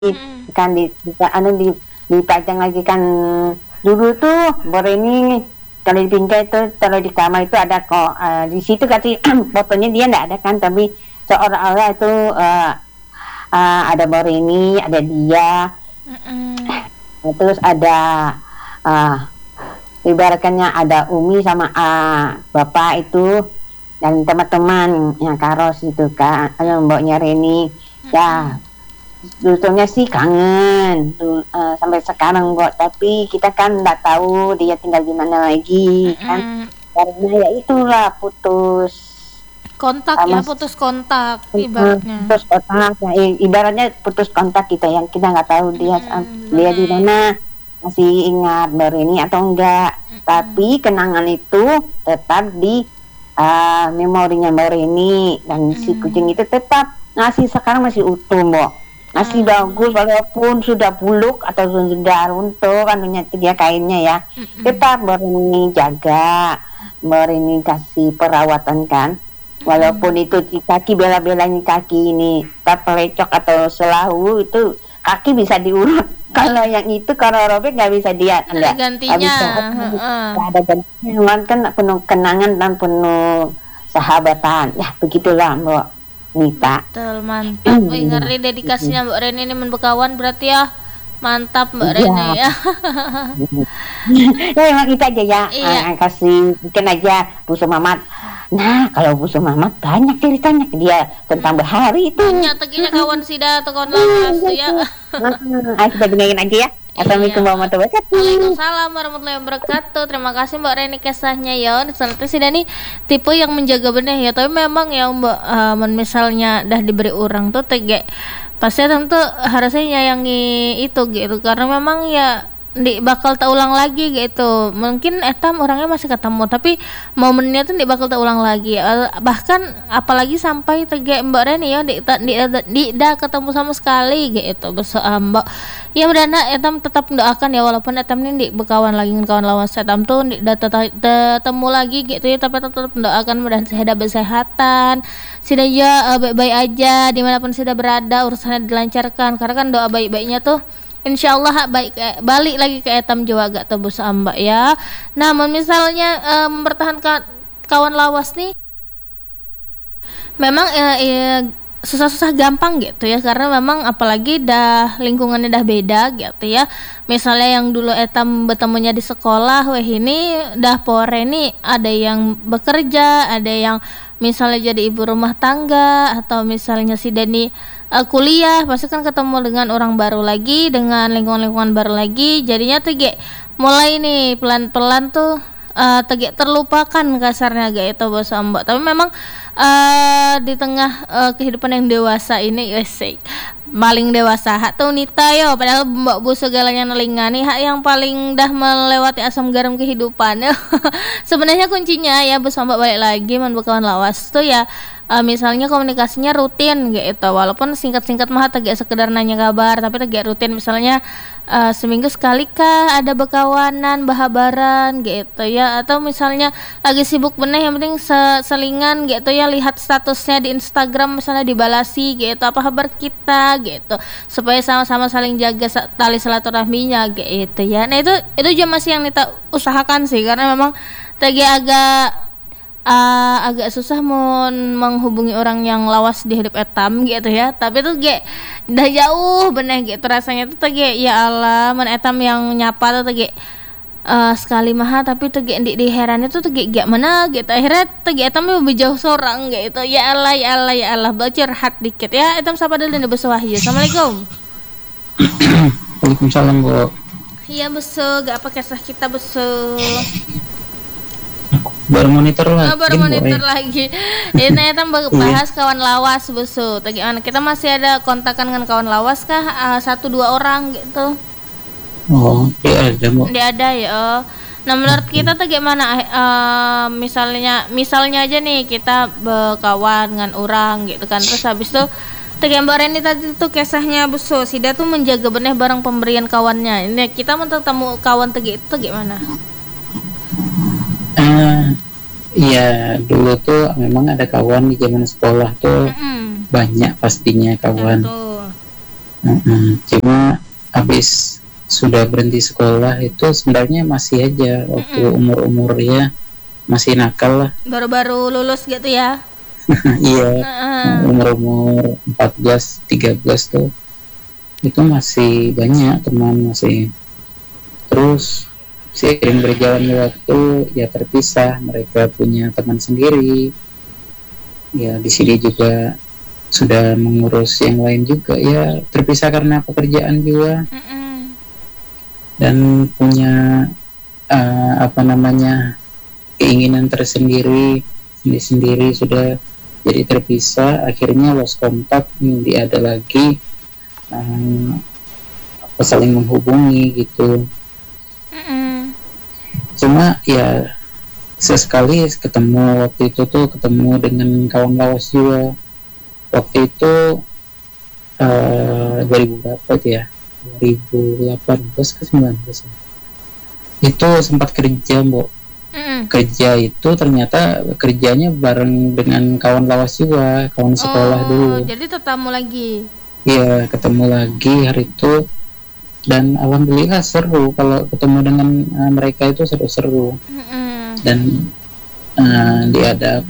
Mm-mm. kan dipajang lagi kan. Dulu tuh ini kalau di bingkai itu, kalau di kamar itu ada kok, di situ kasih fotonya dia enggak ada kan, tapi seolah-olah itu ada ini, ada dia. Mm-mm. Terus ada ibaratkannya ada Umi sama bapak itu dan teman-teman yang Karos itu kan, mboknya Reni. Ya, sebetulnya sih kangen sampai sekarang Mbok, tapi kita kan nggak tahu dia tinggal di mana lagi kan, karena ya itulah putus Kontak ya, putus kontak ibaratnya. putus kontak ya, ibaratnya putus kontak yang kita nggak tahu dia di mana, masih ingat Mbak Reni atau enggak. Tapi kenangan itu tetap di memorinya Mbak Reni, dan si kucing itu tetap ngasih sekarang masih utuh Mbok, masih bagus walaupun sudah buluk atau sudah runtuh kan dia kainnya ya. Tetap Mbak Reni jaga, Mbak Reni kasih perawatan kan, walaupun itu di kaki bela-belanya kaki ini tak pelecok atau selahu, itu kaki bisa diurut. Kalau yang itu kalau robek nggak bisa dia ada gantinya. Ada gantinya kan, penuh kenangan dan penuh sahabatan ya, begitulah Mbak Nita. Betul, mantap. Ngeri dedikasinya Mbak Reni ini membekawan berarti ya. Mantap Mbak Reni ya. Ya emang kita aja ya, kasih bikin aja Busu Mamat. Nah, kalau Busu Mamat banyak ceritanya dia tentang berhari itu. Banyak teginya kawan sida atau kawan lawas tuh ya. Kita dengerin aja ya. Assalamualaikum warahmatullahi wabarakatuh. Waalaikumsalam warahmatullahi wabarakatuh. Terima kasih Mbak Reni kisahnya ya. Ternyata sih Dani tipe yang menjaga benih ya. Tapi memang ya Mbak, misalnya dah diberi orang tuh tege, pasti tentu harusnya nyayangi itu gitu. Karena memang ya bakal terulang lagi gitu. Mungkin etam orangnya masih ketemu, tapi momennya tuh bakal terulang lagi. Bahkan apalagi sampai tege Mbak Reni ya dah ketemu sama sekali gitu. Besok Mbak ya berdana etam tetap mendoakan ya, walaupun etam ini bekawan lagi dengan kawan lawan etam tuh ketemu lagi gitu ya, tapi tetap mendoakan mudah sehat kesehatan sudah ya, baik-baik aja dimanapun sudah berada, urusannya dilancarkan, karena kan doa baik-baiknya tuh insyaallah baik balik lagi ke etam juga agak tebus Mbak ya. Namun misalnya mempertahankan kawan lawas nih memang susah-susah gampang gitu ya, karena memang apalagi dah lingkungannya dah beda gitu ya. Misalnya yang dulu etam bertemunya di sekolah, ini dah pore nih ada yang bekerja, ada yang misalnya jadi ibu rumah tangga, atau misalnya si Dani kuliah, pasti kan ketemu dengan orang baru lagi, dengan lingkungan-lingkungan baru lagi, jadinya tege mulai nih pelan-pelan tuh terlupakan kasarnya gitu bos Mbak. Tapi memang di tengah kehidupan yang dewasa ini paling dewasa hak tuh Nita yo, padahal Mbak Bu segalanya nelingani hak yang paling dah melewati asam garam kehidupan ya. Sebenarnya kuncinya ya bos Mbak balik lagi berkawan lawas tuh ya, misalnya komunikasinya rutin gitu, walaupun singkat-singkat mah tegak sekedar nanya kabar, tapi tegak rutin, misalnya seminggu sekali kah ada bekawanan bahabaran gitu ya, atau misalnya lagi sibuk bener yang penting selingan gitu ya, lihat statusnya di Instagram misalnya dibalasi gitu apa kabar kita gitu, supaya sama-sama saling jaga tali silaturahminya gitu ya. Nah itu juga masih yang kita usahakan sih, karena memang tegak agak susah menghubungi orang yang lawas di hidup etam gitu ya. Tapi tuh dah jauh bener gitu rasanya tuh ya Allah, men etam yang nyapa tuh sekali mah, tapi tuh di herannya tuh gak mana gitu. Akhirnya tuh etam lebih jauh seorang gitu. Ya Allah bocor hat dikit ya. Etam sapa dulu nih Besu Wahyu. Assalamualaikum. Waalaikumsalam Bu. Iya Besu, gak apa kisah kita Besu. Baru monitor lagi. Ini kita bahas kawan lawas Besu. Bagaimana kita masih ada kontakan dengan kawan lawas kah? 1-2 orang gitu. Oh, dia ada Bu. Dia ada ya. Nah menurut kita tuh gimana? Misalnya aja nih kita berkawan dengan orang gitu kan, terus habis itu Mbak Reni tadi tuh kisahnya Besu, si dia tuh menjaga benih barang pemberian kawannya. Ini kita mau ketemu kawan itu gimana? Iya, dulu tuh memang ada kawan di zaman sekolah tuh banyak pastinya kawan. Cuma habis sudah berhenti sekolah itu sebenarnya masih aja waktu umur-umurnya masih nakal lah. Baru-baru lulus gitu ya. Iya, umur-umur 14, 13 tuh itu masih banyak teman masih. Terus seiring berjalannya waktu ya terpisah, mereka punya teman sendiri. Ya di sini juga sudah mengurus yang lain juga, ya terpisah karena pekerjaan juga. Dan punya keinginan tersendiri sendiri sudah jadi terpisah, akhirnya lost kontak, tidak ada lagi saling menghubungi gitu. Cuma ya sesekali ketemu, waktu itu tuh ketemu dengan kawan lawas juga. Waktu itu 2000 berapa tuh ya, 2018 ke 19 ya. Itu sempat kerja, Mbok. Kerja itu ternyata kerjanya bareng dengan kawan lawas juga, kawan sekolah dulu. Jadi ketemu lagi. Iya, ketemu lagi hari itu. Dan alhamdulillah seru kalau ketemu dengan mereka itu seru-seru. Dan dia ada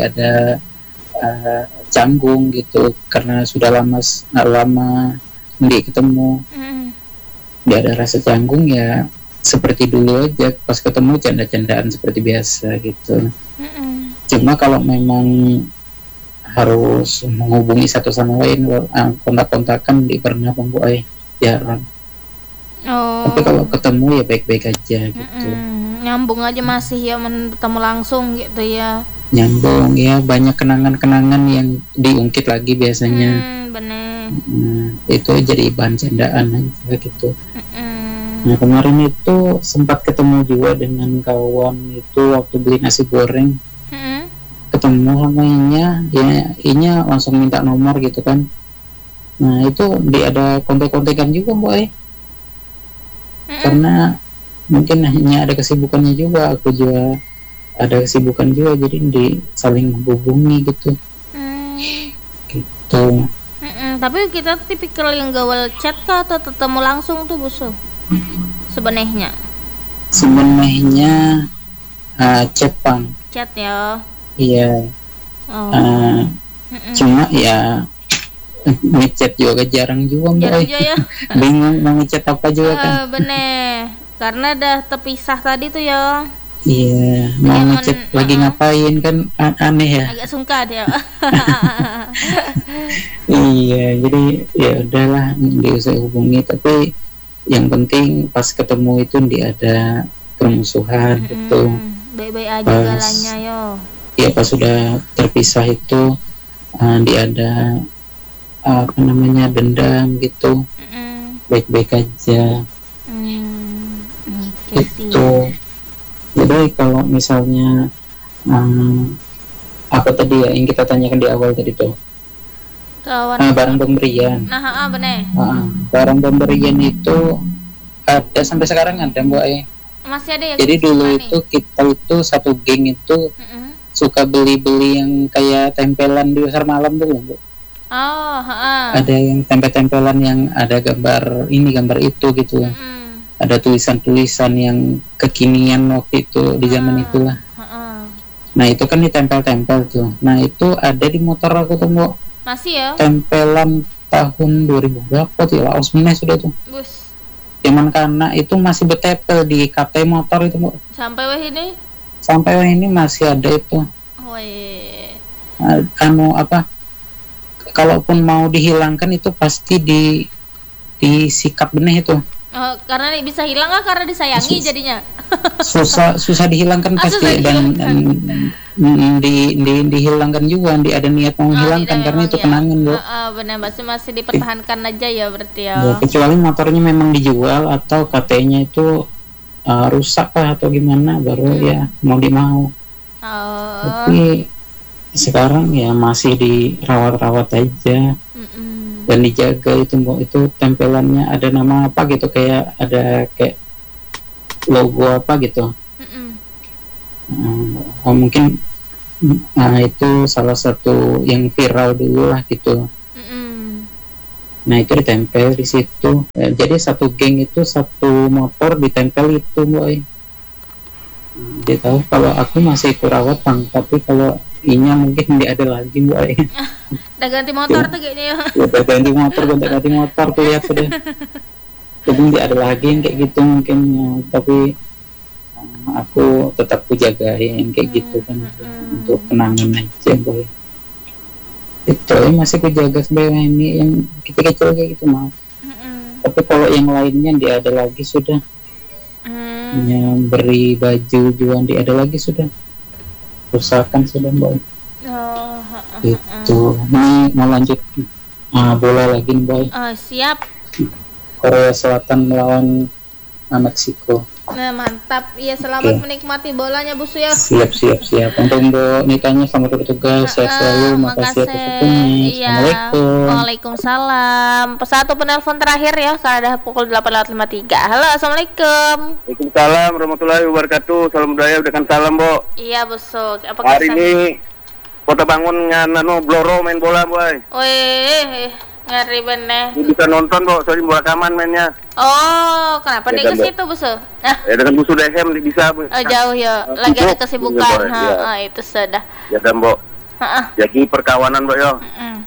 canggung gitu karena sudah lama nggak ketemu. Dia ada rasa canggung, ya seperti dulu aja pas ketemu canda-candaan seperti biasa gitu. Cuma kalau memang harus menghubungi satu sama lain, kontak-kontakan di pernah jarang. Tapi kalau ketemu ya baik-baik aja gitu. Nyambung aja masih ya, ketemu langsung gitu ya. Nyambung ya, banyak kenangan-kenangan yang diungkit lagi biasanya. Bener. Itu jadi bahan candaan aja gitu. Nah kemarin itu sempat ketemu juga dengan kawan itu waktu beli nasi goreng. Ketemu sama Inya langsung minta nomor gitu kan. Nah itu dia ada kontak-kontakan juga Mbak karena mungkin hanya ada kesibukannya juga, aku juga ada kesibukan juga, jadi saling menghubungi gitu. Gitu. Tapi kita tipikal yang gawal chat kah atau ketemu langsung tuh Busu? Sebenarnya chat Pang. Chat ya. Iya. Cuma ya ngechat juga jarang juga Mbak. Ya. Bingung mau ngechat apa juga kan. Bener. Karena udah terpisah tadi tuh ya. Iya, mau ngechat lagi ngapain kan aneh ya. Agak sungkan ya. Iya, jadi ya udahlah nggak usah hubungi, tapi yang penting pas ketemu itu dia ada permusuhan gitu. Baik-baik aja galanya yo. Iya, pas sudah terpisah itu dia ada dendam gitu. Baik-baik aja. Itu. Jadi kalau misalnya apa tadi ya yang kita tanyakan di awal tadi tuh, barang pemberian. Bener. Barang pemberian itu ada sampai sekarang ada Mbak Masih ada ya. Jadi dulu itu kita itu satu geng itu suka beli-beli yang kayak tempelan di pasar malam tuh Mbak. Ada yang tempelan yang ada gambar itu gitu. Ada tulisan-tulisan yang kekinian waktu itu di zaman itulah. Nah itu kan ditempel-tempel tuh. Nah itu ada di motor aku tuh Mbak. Masih ya? Tempelan tahun 2000 berapa tuh ya? Laos meneh sudah tuh. Zaman kanak itu masih betepel di KT motor itu Mbak. Sampai wah ini masih ada itu. Kalaupun mau dihilangkan itu pasti disikap benih itu. Karena bisa hilang karena disayangi jadinya. susah dihilangkan pasti dan dihilangkan juga, ada niat mau menghilangkan karena itu kenangan Bu. Benar, masih dipertahankan aja ya berarti ya. Kecuali motornya memang dijual atau KT-nya itu rusak lah atau gimana baru ya mau dimau. Tapi sekarang ya masih dirawat-rawat aja. Dan dijaga itu Mbak, itu tempelannya ada nama apa gitu, kayak ada kayak logo apa gitu. Mungkin itu salah satu yang viral dulu lah gitu. Nah itu ditempel di situ. Jadi satu geng itu satu motor ditempel itu boy. Dia tahu kalau aku masih kurawat bang, tapi kalau inya mungkin dia ada lagi boy. Udah ganti motor tuh kayaknya ya. Udah ganti motor tuh lihat udah. Jadi dia ada lagi yang kayak gitu mungkin ya, tapi aku tetap ku jagain kayak gitu kan untuk kenangan aja boy. Itu masih ku jaga sebenarnya ini yang kecil-kecil kayak gitu mah. Tapi kalau yang lainnya dia ada lagi sudah. Yang beri baju jualan dia ada lagi sudah. Rusakan sudah boy. Itu ini mau lanjut bola lagi nih boy. Siap. Korea Selatan melawan Meksiko. Nah mantap, iya selamat menikmati bolanya Bu Su ya. Siap. Untuk Mbak Nikanya selamat bertugas, sehat selalu, makasih atas waktunya. Iya. Assalamualaikum. Waalaikumsalam. Satu penelpon terakhir ya, karena pukul 8.53. Halo, assalamualaikum. Waalaikumsalam warahmatullahi wabarakatuh. Salam budaya, udakan salam, Bo. Iya, Bu Su. Apa Hari ini Kota Bangun nganu Bloro main bola, boy. Wih, ngeri bener. Bisa nonton, Bo, soalnya bola rekaman mainnya. Oh, kenapa Ya dia kan, ke Bo? situ, Bu Su? Dengan Bu Sudehem bisa, Bu. Oh, jauh ya. Lagi ada kesibukan. Ya. Itu sudah. Ya dan, Bo. Jadi perkawanan, Bo, yo.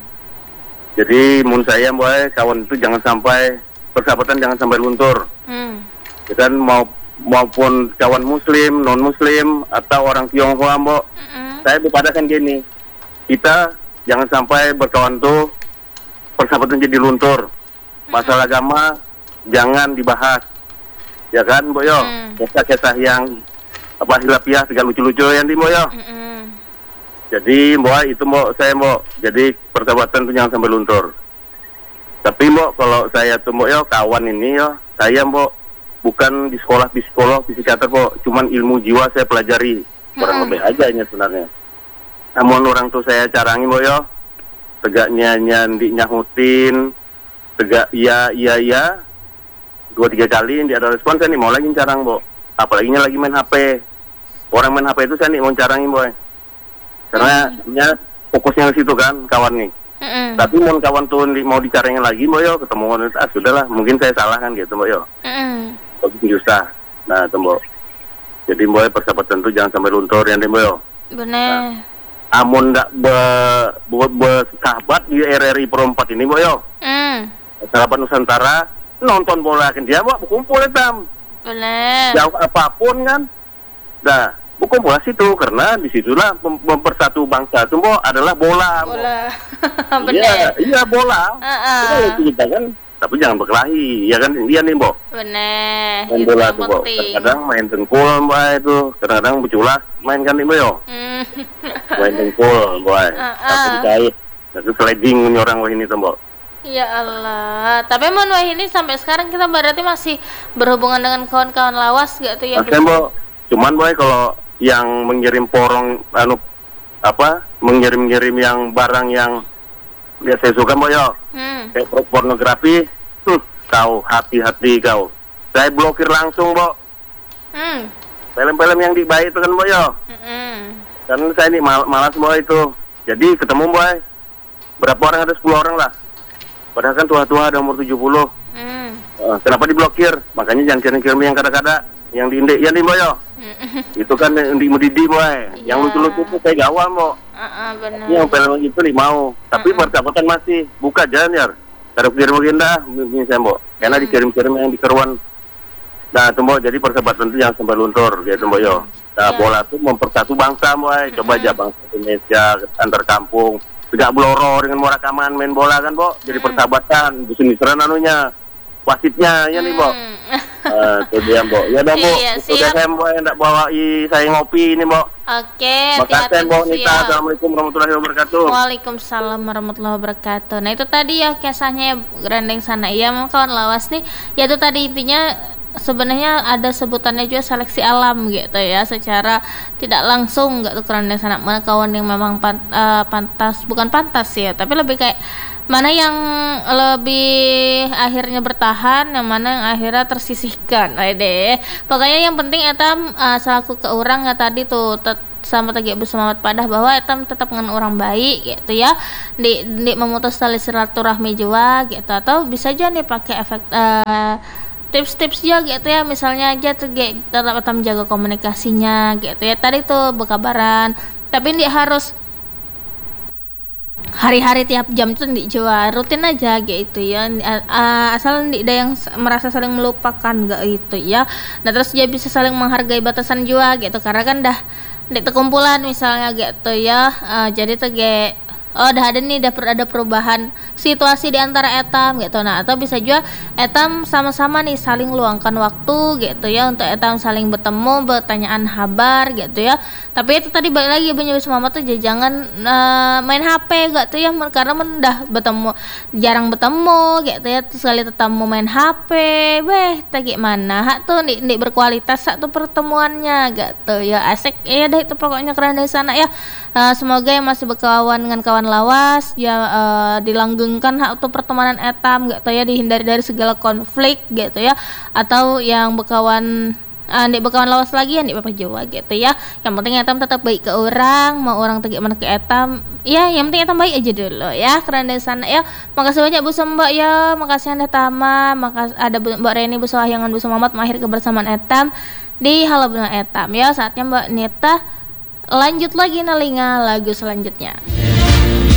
Jadi menurut saya, boy, kawan itu jangan sampai persahabatan jangan sampai luntur. Ya kan maupun kawan muslim, non muslim atau orang Tionghoa, Bo. Saya berpadakan gini. Kita jangan sampai berkawan tuh persahabatan jadi luntur. Masalah agama jangan dibahas. Ya kan, Bo yo. Kisah-kisah yang hilafiah segala lucu-lucu yang di Bo yo. Jadi, Bo, itu Bo, saya Bo. Jadi persahabatan itu jangan sampai luntur. Tapi Bo, kalau saya tuh Bo yo kawan ini yo, saya Bo bukan di sekolah psikiater Bo, cuman ilmu jiwa saya pelajari. Kurang lebih aja ini sebenarnya. Namun orang tuh saya carangi Bo yo. Tegaknya nyandi nyahutin, tegak iya 2-3 kali dia ada respon, saya nih mau lagi carang Bo. Apalagi lagi main HP. Orang main HP itu saya nih mau carangin Boy. Karena fokusnya ke situ kan kawan nih. Tapi mau kawan tuh mau dicarangin lagi Bo yo, ketemu sudahlah, mungkin saya salah kan gitu Bo yo. Begitu susah. Nah, Bo. Jadi Boy persahabatan itu jangan sampai luntur ya Bo yo. Benar. Amun ndak bersahabat di RRI Perempat ini Bo yo. Sahabat Nusantara nonton bola kan dia Bo berkumpul tam. Benar. Jauh apapun kan. Dah, berkumpul situ karena disitulah mempersatu bangsa itu Bo adalah bola. Bola. Benar. Iya bola. Kita kan, tapi jangan berkelahi, ya kan? Iya nih Bo. Benar. Main bola tuh Bo. Kadang main dengkul Mbak itu, kadang-kadang berculas main kan nih Bo yo. Main dengkul Boy. Tapi dikait. Itu sliding nih orang ini tuh Bo. Ya Allah, tapi Wah ini sampai sekarang kita berarti masih berhubungan dengan kawan-kawan lawas gak tuh ya? Bo. Cuman Boy kalau yang mengirim mengirim yang barang yang biasa saya suka Boy yo. Kayak pornografi, kau hati-hati kau. Saya blokir langsung Bo. Film-film yang dibayar itu kan Boy yo. Karena saya ini malas Boy itu. Jadi ketemu Boy. Berapa orang, ada 10 orang lah. Padahal kan tua-tua ada umur 70. Kenapa diblokir? Makanya jangan kirim-kirim yang kadang-kadang yang di indek, ya nih Boy yo. Itu kan yang di Mudidi Boy. Yang lucu-lucu itu saya gawam Bo. Benar. Yang film itu nih mau. Tapi persahabatan masih buka jalan ya. Taruh kirim dah, misalnya Bo. Karena dikirim-kirim yang di keruan. Nah, Bo, jadi persahabatan itu jangan sampai luntur, gitu Bo yo. Nah, bola itu mempersatu bangsa Boy. Coba aja bangsa Indonesia antar kampung. Tidak Bloro dengan Morakaman main bola kan Bo. Jadi persahabatan, bukan anunya. Wasitnya ya nih Bo. Itu dia Bo. Ya dah Bo. Sudah saya Bo yang tak bawa saya ngopi ini Bo. Oke, makasih Bo Nita. Assalamualaikum warahmatullahi wabarakatuh. Waalaikumsalam warahmatullahi wabarakatuh. Nah itu tadi ya kisahnya Grandeng sana. Iya memang kawan lawas nih. Ya itu tadi intinya sebenarnya ada sebutannya juga seleksi alam gitu ya, secara tidak langsung nggak tuh Grandeng sana mana kawan yang memang bukan pantas ya, tapi lebih kayak mana yang lebih akhirnya bertahan, yang mana yang akhirnya tersisihkan. Deh pokoknya yang penting eta selaku ke orang ya tadi tuh sama tadi Bu Selamat padah bahwa etam tetap ngan orang baik gitu ya, di memutus tali silaturahmi juga gitu, atau bisa aja nih pakai efek tips-tips juga gitu ya, misalnya aja tetap etam jaga komunikasinya gitu ya, tadi tuh berkabaran, tapi dia harus hari-hari tiap jam tuh di Jawa rutin aja gitu ya, asal tidak yang merasa saling melupakan gak gitu ya. Nah terus dia bisa saling menghargai batasan juga gitu, karena kan dah di kumpulan misalnya gitu ya, jadi tuh dah ada nih, ada perubahan situasi di antara etam gitu. Nah atau bisa juga etam sama-sama nih saling luangkan waktu gitu ya, untuk etam saling bertemu, bertanyaan kabar gitu ya. Tapi itu tadi balik lagi punya mama tuh jangan main HP gitu ya, karena udah jarang bertemu gitu ya, terus kali tetemu main HP tadi mana hak tuh di berkualitas hak tuh pertemuannya gitu ya, asik ya dah itu pokoknya keren dari sana ya. Semoga yang masih berkawan dengan kawan lawas ya, dilanggengkan hak tuh pertemanan etam gitu ya, dihindari dari segala konflik gitu ya, atau yang berkawan lawas lagi yang di Bapak Jawa gitu ya. Yang penting etam tetap baik ke orang, mau orang tegi mana ke etam ya, yang penting etam baik aja dulu ya, keren dari sana ya. Makasih banyak Bu Sembak ya, makasih Anda Tama, makasih ada Mbak Reni, Bu Sawahyangan, Bu Selamat mengakhiri kebersamaan etam di Halo Benar Etam ya. Saatnya Mbak Nita lanjut lagi nalinga lagu selanjutnya.